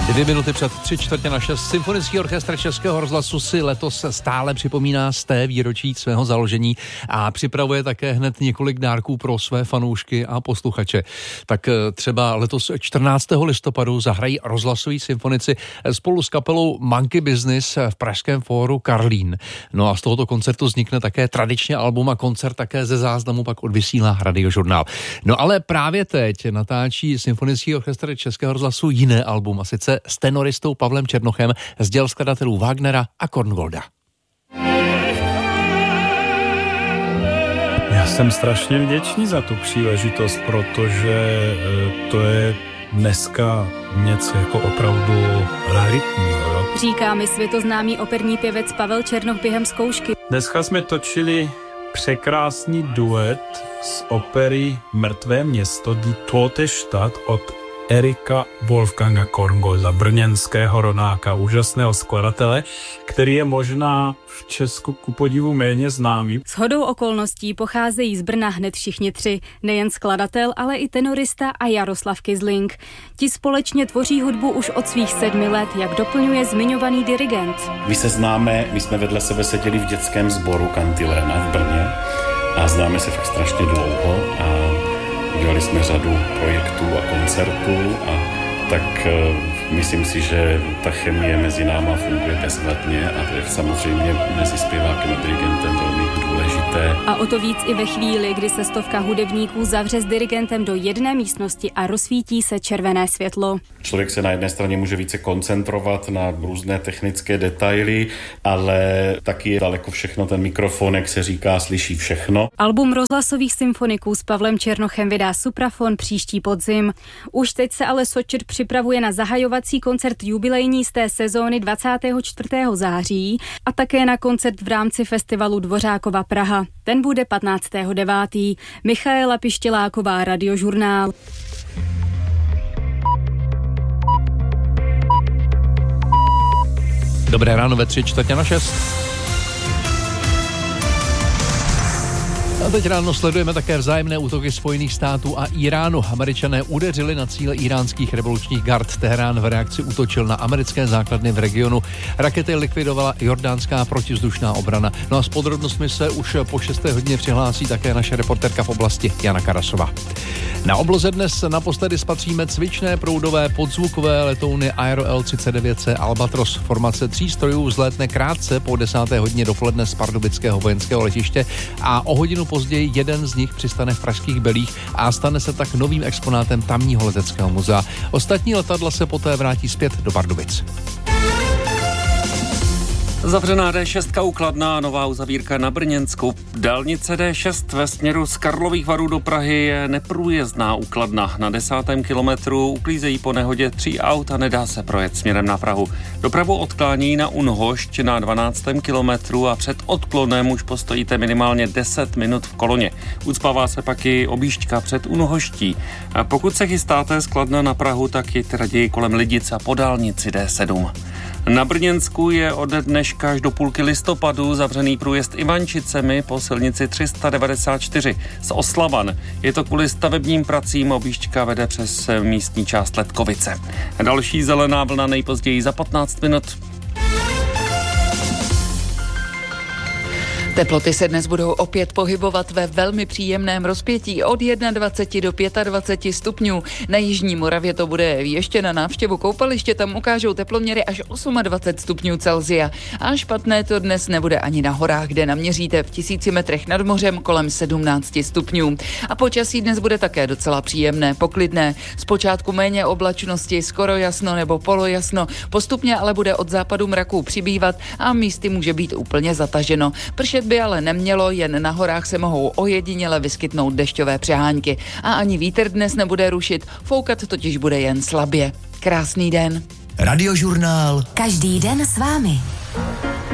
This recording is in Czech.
2 minuty před 3/4 Symfonický orchestr Českého rozhlasu si letos stále připomíná 100. výročí svého založení a připravuje také hned několik dárků pro své fanoušky a posluchače. Tak třeba letos 14. listopadu zahrají rozhlasoví symfonici spolu s kapelou Monkey Business v pražském fóru Karlín. No a z tohoto koncertu vznikne také tradičně album a koncert také ze záznamu pak odvysílá Radiožurnál. No ale právě teď natáčí Symfonický orchestr Českého rozhlasu jiné album, a sice s tenoristou Pavlem Černochem z děl skladatelů Wagnera a Korngolda. Já jsem strašně vděčný za tu příležitost, protože to je dneska něco jako opravdu raritního. Říká mi světoznámý operní pěvec Pavel Černoch během zkoušky. Dneska jsme točili překrásný duet z opery Mrtvé město, Die Tote Stadt od Erika Wolfganga Korngolda, brněnského rodáka, úžasného skladatele, který je možná v Česku ku podivu méně známý. Shodou okolností pocházejí z Brna hned všichni tři, nejen skladatel, ale i tenorista a Jaroslav Kizling. Ti společně tvoří hudbu už od svých 7 let, jak doplňuje zmiňovaný dirigent. My se známe, my jsme vedle sebe seděli v dětském sboru Kantiléna v Brně a známe se fakt strašně dlouho a udělali jsme řadu projektů a koncertů a tak myslím si, že ta chemie mezi náma funguje bezvadně a to je samozřejmě mezi zpěvákem a dirigentem velmi důležité. A o to víc i ve chvíli, kdy se 100 hudebníků zavře s dirigentem do jedné místnosti a rozsvítí se červené světlo. Člověk se na jedné straně může více koncentrovat na různé technické detaily, ale taky je daleko všechno, ten mikrofon, jak se říká, slyší všechno. Album rozhlasových symfoniků s Pavlem Černochem vydá Suprafon příští podzim. Už teď se ale Sočet připravuje na zahajovací koncert jubilejní z té sezóny 24. září a také na koncert v rámci festivalu Dvořákova Praha. Ten bude 15.9. Michaela Pištěláková, Radiožurnál. Dobré ráno ve 3/4. A teď ráno sledujeme také vzájemné útoky Spojených států a Iránu. Američané udeřili na cíle iránských revolučních gard. Teherán v reakci útočil na americké základny v regionu. Rakety likvidovala jordánská protivzdušná obrana. No a s podrobnostmi se už po 6. hodině přihlásí také naše reportérka v oblasti Jana Karasova. Na obloze dnes naposledy spatříme cvičné proudové podzvukové letouny Aero L-39C Albatros. Formace 3 strojů vzlétne krátce po 10. hodině dopoledne z pardubického vojenského letiště a o hodinu později jeden z nich přistane v pražských Belích a stane se tak novým exponátem tamního leteckého muzea. Ostatní letadla se poté vrátí zpět do Pardubic. Zavřená D6 u Kladna a nová uzavírka na Brněnsku. Dálnice D6 ve směru z Karlových Varů do Prahy je neprůjezdná u Kladna. Na 10. kilometru uklízejí po nehodě 3 aut a nedá se projet směrem na Prahu. Dopravu odklání na Unhošť na 12. kilometru a před odklonem už postojíte minimálně 10 minut v koloně. Ucpává se pak i objížďka před Unhoští. A pokud se chystáte z Kladna na Prahu, tak jděte raději kolem Lidic a po dálnici D7. Na Brněnsku je ode dneška až do půlky listopadu zavřený průjezd Ivančicemi po silnici 394 z Oslavan. Je to kvůli stavebním pracím, objížďka vede přes místní část Letkovice. Další zelená vlna nejpozději za 15 minut. Teploty se dnes budou opět pohybovat ve velmi příjemném rozpětí od 21 do 25 stupňů. Na jižní Moravě to bude ještě na návštěvu koupaliště, tam ukážou teploměry až 28 stupňů Celsia. A špatné to dnes nebude ani na horách, kde naměříte v 1000 metrech nad mořem kolem 17 stupňů. A počasí dnes bude také docela příjemné, poklidné. Zpočátku méně oblačnosti, skoro jasno nebo polojasno, postupně ale bude od západu mraků přibývat a místy může být úplně zataženo. Pršet by ale nemělo, jen na horách se mohou ojediněle vyskytnout dešťové přehánky. A ani vítr dnes nebude rušit, foukat totiž bude jen slabě. Krásný den. Radiožurnál. Každý den s vámi.